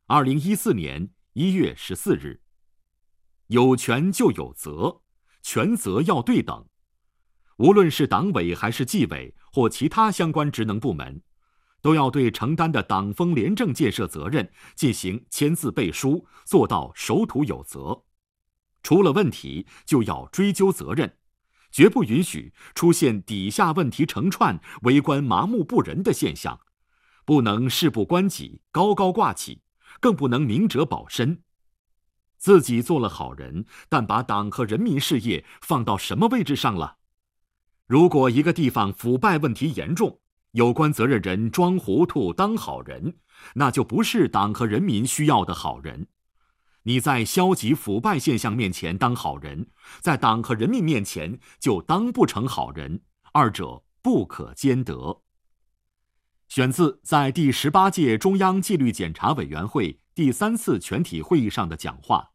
2014年1月14日，有权就有责，权责要对等。无论是党委还是纪委或其他相关职能部门，都要对承担的党风廉政建设责任进行签字背书，做到守土有责。出了问题就要追究责任，绝不允许出现底下问题成串、为官麻木不仁的现象，不能事不关己、高高挂起，更不能明哲保身。自己做了好人，但把党和人民事业放到什么位置上了？如果一个地方腐败问题严重，有关责任人装糊涂当好人，那就不是党和人民需要的好人。你在消极腐败现象面前当好人，在党和人民面前就当不成好人，二者不可兼得。选自在第18届中央纪律检查委员会第3次全体会议上的讲话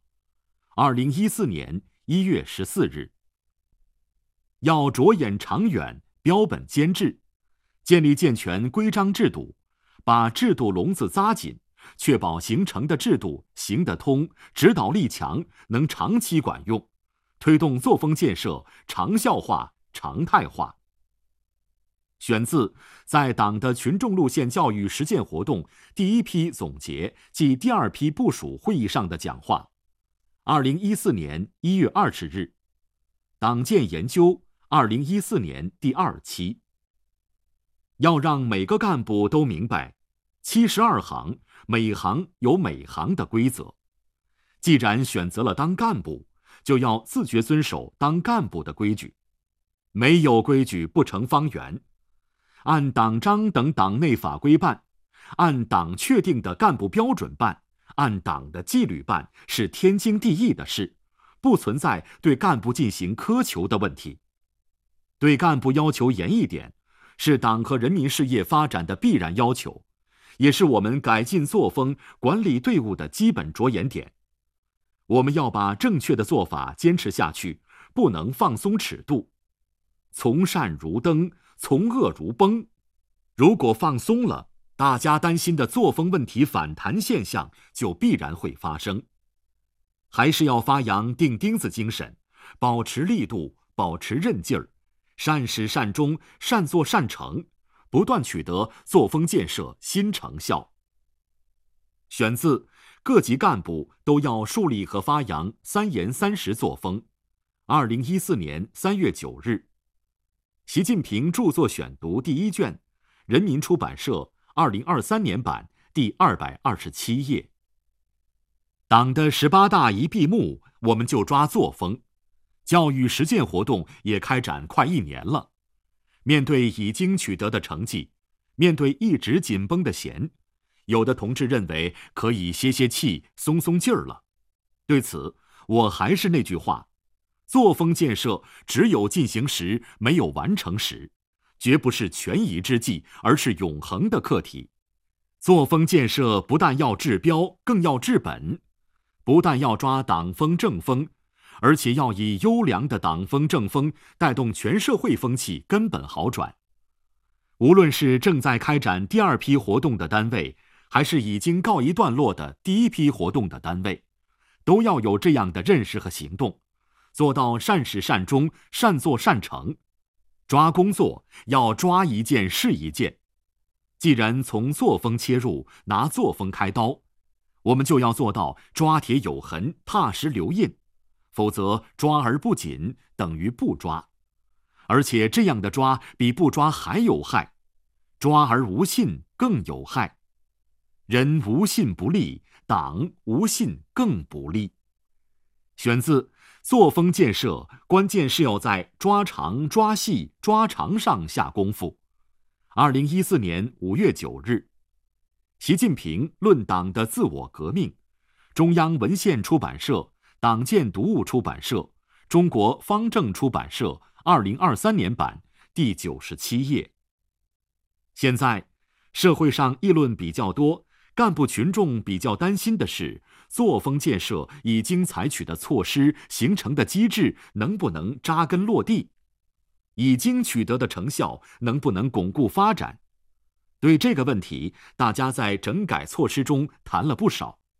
，2014年1月14日。要着眼长远，标本兼治，建立健全规章制度，把制度笼子扎紧，确保形成的制度行得通，指导力强，能长期管用，推动作风建设长效化、常态化。选自在党的群众路线教育实践活动第1批总结暨第2批部署会议上的讲话，2014年1月20日。党建研究2014年第2期。要让每个干部都明白72行，每行有每行的规则。既然选择了当干部，就要自觉遵守当干部的规矩。没有规矩不成方圆。按党章等党内法规办，按党确定的干部标准办，按党的纪律办，是天经地义的事，不存在对干部进行苛求的问题。对干部要求严一点，是党和人民事业发展的必然要求，也是我们改进作风、管理队伍的基本着眼点。我们要把正确的做法坚持下去，不能放松尺度。从善如登，从恶如崩。如果放松了，大家担心的作风问题反弹现象就必然会发生。还是要发扬钉钉子精神，保持力度，保持韧劲儿，善始善终，善作善成，不断取得作风建设新成效。选自各级干部都要树立和发扬3严3实作风，2014年3月9日。习近平著作选读第1卷，人民出版社2023年版第227页。党的18大一闭幕，我们就抓作风。教育实践活动也开展快1年了。面对已经取得的成绩，面对一直紧绷的弦，有的同志认为可以歇歇气、松松劲儿了。对此，我还是那句话，作风建设只有进行时，没有完成时，绝不是权宜之计，而是永恒的课题。作风建设不但要治标，更要治本，不但要抓党风政风，而且要以优良的党风政风带动全社会风气根本好转。无论是正在开展第2批活动的单位，还是已经告一段落的第1批活动的单位，都要有这样的认识和行动，做到善始善终，善作善成。抓工作要抓一件是一件。既然从作风切入，拿作风开刀，我们就要做到抓铁有痕，踏实留印，否则抓而不紧等于不抓。而且这样的抓比不抓还有害，抓而无信更有害。人无信不立，党无信更不立。选自作风建设，关键是要在抓长、抓细、抓长上下功夫。2014年5月9日。习近平论党的自我革命，中央文献出版社、党建读物出版社、中国方正出版社2023年版第97页。现在社会上议论比较多，干部群众比较担心的是，作风建设已经采取的措施形成的机制能不能扎根落地，已经取得的成效能不能巩固发展。对这个问题，大家在整改措施中谈了不少。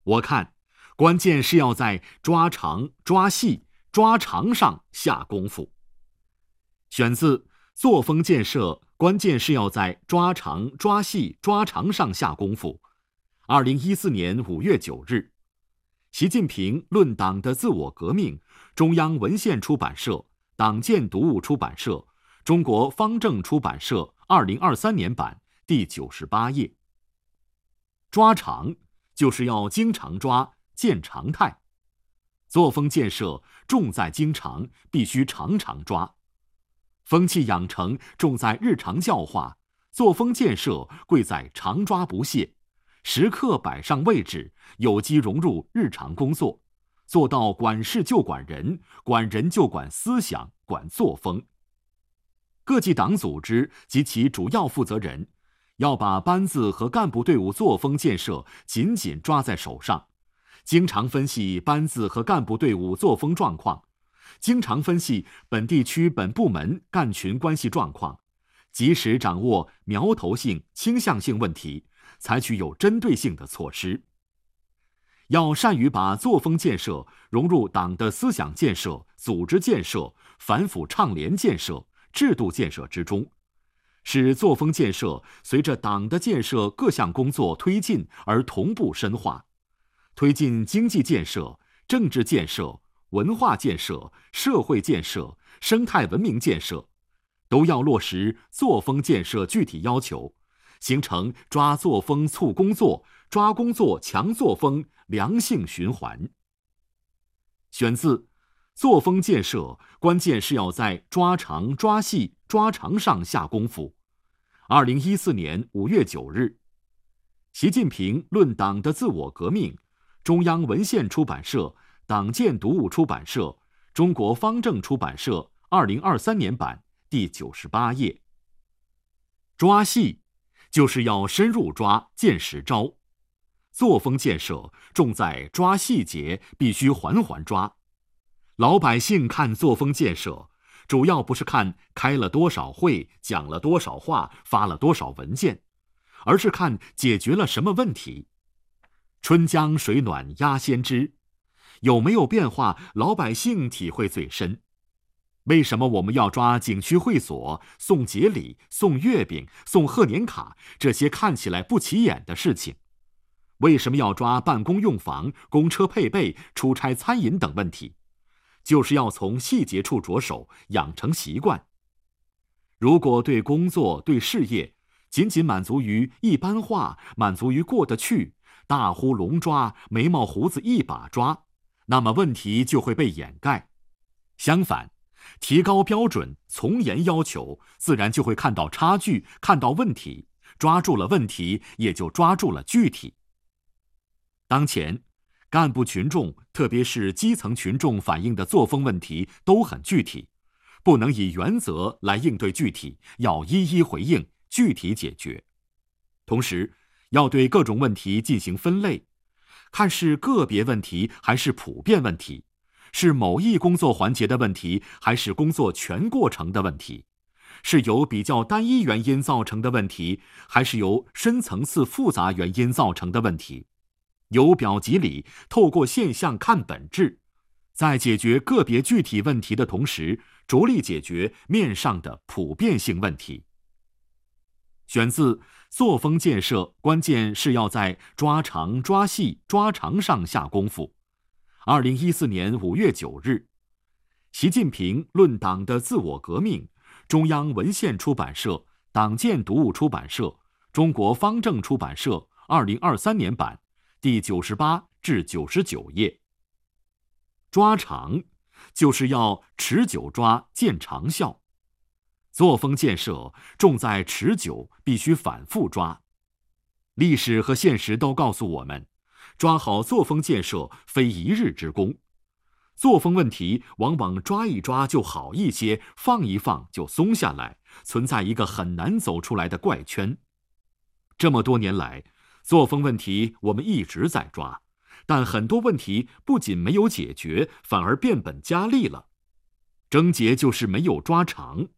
我看，关键是要在抓长、抓细、抓长上下功夫。选自《作风建设》，关键是要在抓长、抓细、抓长上下功夫。2014年5月9日，习近平论党的自我革命，中央文献出版社、党建读物出版社、中国方正出版社2023年版第98页。抓长就是要经常抓，建常态。作风建设重在经常，必须常常抓。风气养成重在日常教化，作风建设贵在常抓不懈，时刻摆上位置，有机融入日常工作，做到管事就管人，管人就管思想，管作风。各级党组织及其主要负责人要把班子和干部队伍作风建设紧紧抓在手上，经常分析班子和干部队伍作风状况，经常分析本地区本部门干群关系状况，及时掌握苗头性、倾向性问题，采取有针对性的措施。要善于把作风建设融入党的思想建设、组织建设、反腐倡廉建设、制度建设之中，使作风建设随着党的建设各项工作推进而同步深化，推进经济建设、政治建设、文化建设、社会建设、生态文明建设，都要落实作风建设具体要求，形成抓作风促工作、抓工作强作风良性循环。选自《作风建设，关键是要在抓长、抓细、抓长上下功夫》。2014年5月9日，习近平论党的自我革命，中央文献出版社、党建读物出版社、中国方正出版社2023年版第98页。抓细就是要深入抓，见实招。作风建设重在抓细节，必须环环抓。老百姓看作风建设，主要不是看开了多少会、讲了多少话、发了多少文件，而是看解决了什么问题。春江水暖鸭先知，有没有变化，老百姓体会最深。为什么我们要抓景区会所、送节礼、送月饼、送贺年卡这些看起来不起眼的事情？为什么要抓办公用房、公车配备、出差餐饮等问题？就是要从细节处着手，养成习惯。如果对工作、对事业仅仅满足于一般化，满足于过得去，大呼龙抓，眉毛胡子一把抓，那么问题就会被掩盖。相反，提高标准，从严要求，自然就会看到差距，看到问题，抓住了问题，也就抓住了具体。当前干部群众，特别是基层群众反映的作风问题都很具体，不能以原则来应对具体，要一一回应，具体解决。同时，要对各种问题进行分类，看是个别问题还是普遍问题，是某一工作环节的问题还是工作全过程的问题，是由比较单一原因造成的问题，还是由深层次复杂原因造成的问题。由表及里，透过现象看本质，在解决个别具体问题的同时，着力解决面上的普遍性问题。选自《作风建设，关键是要在抓长、抓细、抓长上下功夫》。2014年5月9日，习近平论党的自我革命，中央文献出版社、党建读物出版社、中国方正出版社2023年版第98至99页。抓长就是要持久抓，见长效。作风建设重在持久，必须反复抓。历史和现实都告诉我们，抓好作风建设非一日之功。作风问题往往抓一抓就好一些，放一放就松下来，存在一个很难走出来的怪圈。这么多年来，作风问题我们一直在抓，但很多问题不仅没有解决，反而变本加厉了。症结就是没有抓长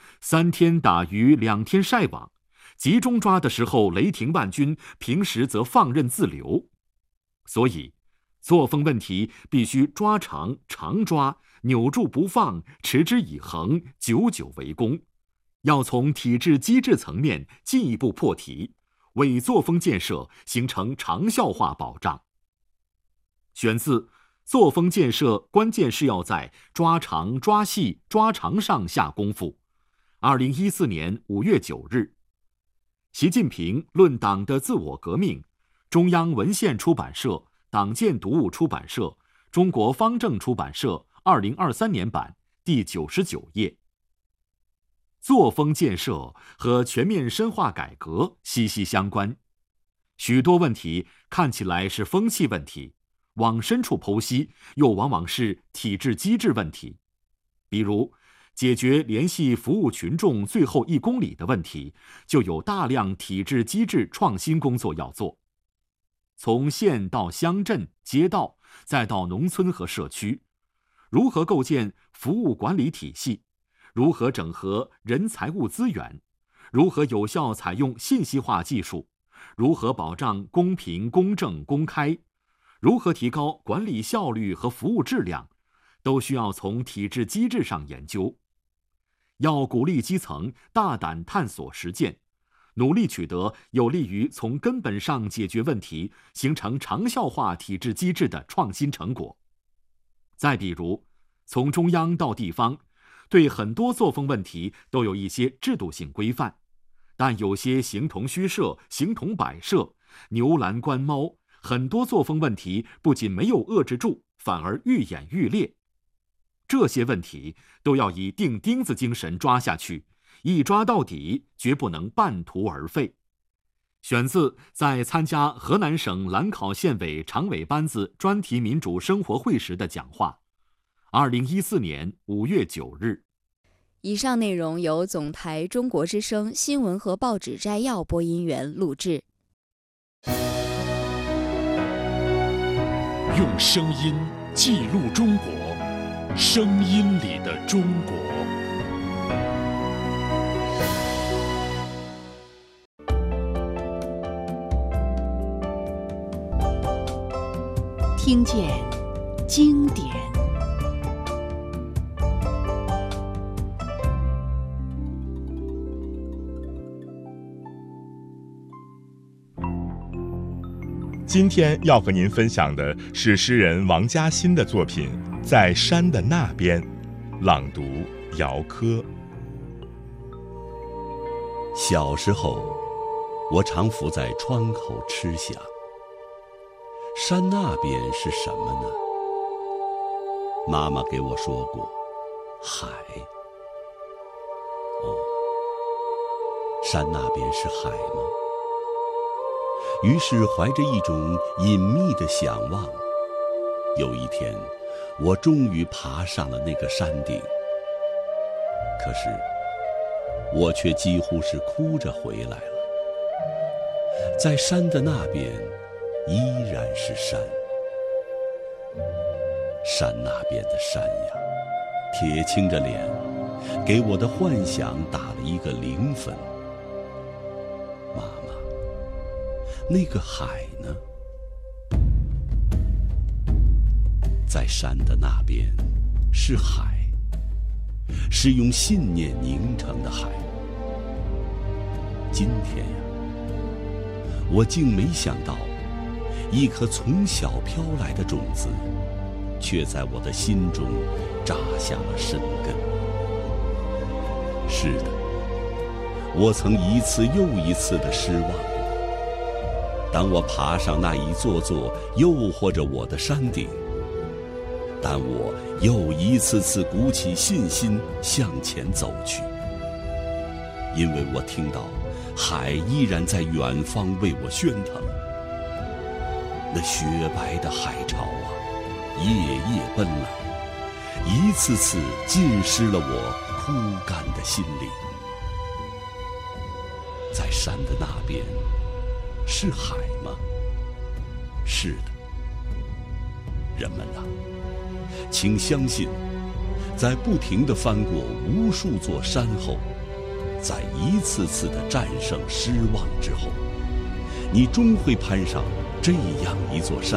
，3天打鱼2天晒网，集中抓的时候雷霆万钧，平时则放任自流。 所以，作风问题必须抓长常抓，扭住不放，持之以恒，久久为功。要从体制机制层面进一步破题，为作风建设形成长效化保障。选自《作风建设关键是要在抓长抓细抓长上下功夫》，2014年5月9日。习近平论党的自我革命，中央文献出版社、党建读物出版社、中国方正出版社2023年版第99页。作风建设和全面深化改革息息相关，许多问题看起来是风气问题，往深处剖析又往往是体制机制问题。比如解决联系服务群众最后1公里的问题，就有大量体制机制创新工作要做。从县到乡镇、街道，再到农村和社区，如何构建服务管理体系？如何整合人财物资源？如何有效采用信息化技术？如何保障公平、公正、公开？如何提高管理效率和服务质量？都需要从体制机制上研究。要鼓励基层大胆探索实践，努力取得有利于从根本上解决问题、形成长效化体制机制的创新成果。再比如，从中央到地方，对很多作风问题都有一些制度性规范，但有些形同虚设、形同摆设、牛栏关猫，很多作风问题不仅没有遏制住，反而愈演愈烈。这些问题都要以钉钉子精神抓下去，一抓到底，绝不能半途而废。选自在参加河南省兰考县委常委班子专题民主生活会时的讲话，2014年5月9日。 以上内容由总台中国之声新闻和报纸摘要播音员录制。 用声音记录中国，声音里的中国。 听见经典。 今天要和您分享的是诗人王嘉欣的作品《在山的那边》，朗读姚科。 小时候，我常伏在窗口痴想，山那边是什么呢？妈妈给我说过，海。哦，山那边是海吗？于是怀着一种隐秘的想望，有一天我终于爬上了那个山顶。可是我却几乎是哭着回来了。在山的那边依然是山，山那边的山呀，铁青着脸，给我的幻想打了一个0分。妈妈，那个海呢？在山的那边是海，是用信念凝成的海。今天呀，我竟没想到，一颗从小飘来的种子，却在我的心中扎下了深根。是的，我曾一次又一次的失望过。当我爬上那一座座诱惑着我的山顶，但我又一次次鼓起信心向前走去，因为我听到海依然在远方为我喧腾。那雪白的海潮啊，夜夜奔来，一次次浸湿了我枯干的心灵。在山的那边是海吗？是的。人们啊，请相信，在不停地翻过无数座山后，在一次次的战胜失望之后，你终会攀上这样一座山，